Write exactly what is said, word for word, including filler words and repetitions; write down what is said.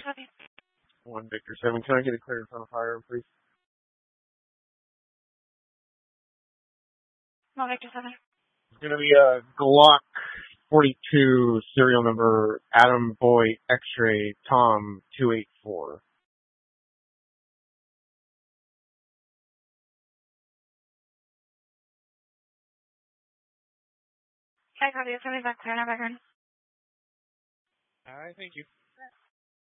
with you? One Victor seven. Can I get a clearance on a firearm, please? One Victor seven. It's going to be a Glock forty-two, serial number Adam Boy X-ray Tom two eight four. Okay, copy. It's going to be back there in our background. All right, thank you.